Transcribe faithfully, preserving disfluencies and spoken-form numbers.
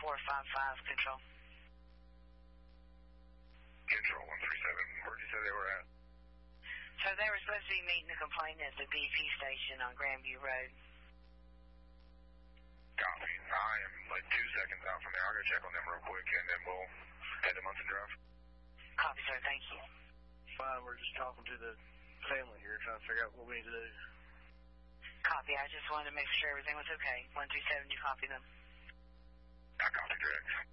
four five five, Control. Control one three seven, where did you say they were at? So they were supposed to be meeting a complaint at the B P station on Grandview Road. Copy. I am like two seconds out from there. I'll go check on them real quick, and then we'll head to Munson Drive. Copy, sir. Thank you. Fine, we're just talking to the family here, trying to figure out what we need to do. Copy. I just wanted to make sure everything was okay. one three seven, you copy them? I copy, direct.